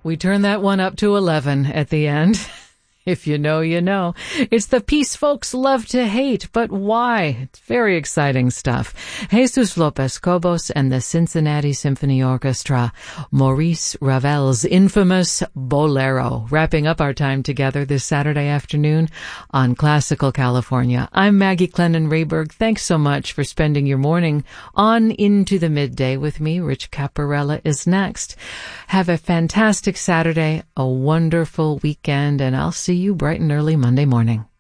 We turn that one up to 11 at the end. If you know, you know. It's the piece folks love to hate, but why? It's very exciting stuff. Jesus Lopez-Cobos and the Cincinnati Symphony Orchestra, Maurice Ravel's infamous Bolero, wrapping up our time together this Saturday afternoon on Classical California. I'm Maggie Clennon-Rayberg. Thanks so much for spending your morning on into the midday with me. Rich Caparella is next. Have a fantastic Saturday, a wonderful weekend, and I'll see you bright and early Monday morning.